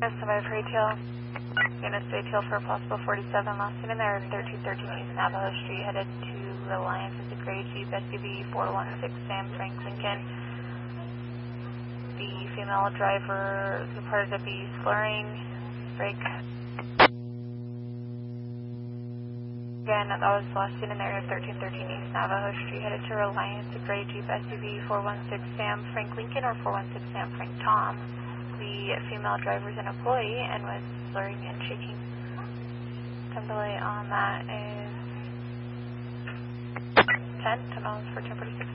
Survivor for ATL. Units to ATL for a possible 47, last seen in there, 1313 East Navajo Street, headed to Reliance with the gray Jeep SUV 416 Sam Frank Lincoln. The female driver reported to be slurring. Break. Again, that was last seen in the area of 1313 East Navajo Street, headed to Reliance, a gray Jeep SUV 416 Sam Frank Lincoln or 416 Sam Frank Tom. The female driver is an employee and was slurring and shaking. Time delay on that is 10 miles for 1046.